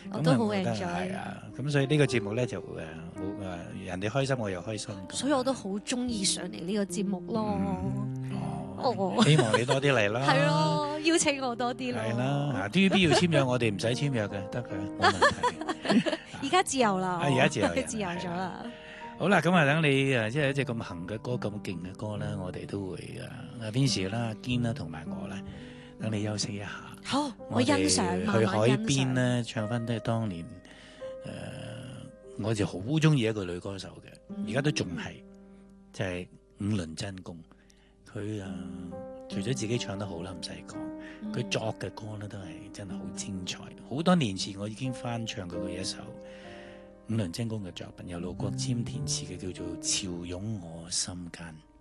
我都好我覺得 enjoy 係啊，咁所以呢個節目咧就人哋開心我又開心， 所以我都好中意上嚟呢個節目咯。 希望你多啲嚟啦。 係咯，邀請我多啲咯。 係啦，TVB 要簽約我哋唔使簽約嘅，得嘅，冇問題。 而家自由啦， 而家自由人自由咗啦。 好啦，咁啊等你即係一隻咁行嘅歌，咁勁嘅歌咧，我哋都會阿 Vincy 啦、堅啦同埋我咧，等你休息一下。 好，我欣賞， 去海邊咧唱翻都係當年我就好中意一個女歌手嘅，而家都仲係，就係五輪真弓。佢除咗自己唱得好啦，唔使講，佢作嘅歌咧都係真係好精彩。好多年前我已經翻唱過佢一首五輪真弓嘅作品，由盧國沾填詞嘅，叫做《潮湧我心間》。